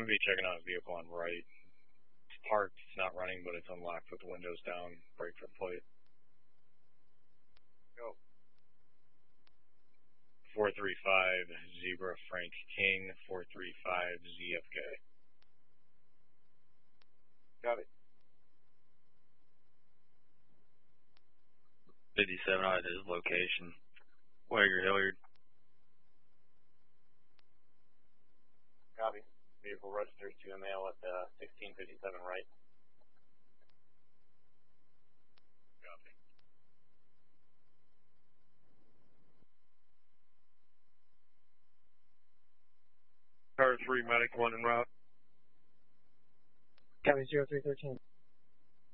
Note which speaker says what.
Speaker 1: going to be checking out a vehicle on right. It's parked, it's not running, but it's unlocked with the windows down, brake for plate.
Speaker 2: Go.
Speaker 1: 435 Zebra Frank King, 435 ZFK.
Speaker 2: Got it.
Speaker 3: 57 on his location. Wager Hilliard.
Speaker 2: Copy. Vehicle registers to a male at 1657 right.
Speaker 1: Copy.
Speaker 4: Car 3, medic 1 en route.
Speaker 5: Copy 0313.